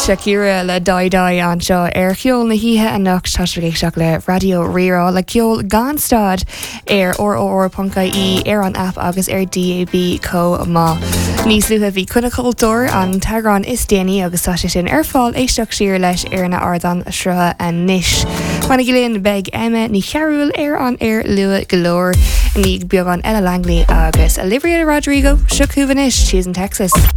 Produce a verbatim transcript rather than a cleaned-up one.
Shakira le dai dai an seo ar ceol na hithe a nach táisgéic seach le radio rirá le ceol ganstad ar or.í ar an app agus ar D A B có má. Níos luúthe bhí cunacultúr an tagrán is déine agus tá sé sin ar fáil éisteach siar leis ar na ardan srutha a níis. Mana gilíonn beg Emma ní chearúil ar an air lua golóir ní beag an Ella Langley agus Olivia Rodrigo, Shook Hoovanis, she's in Texas.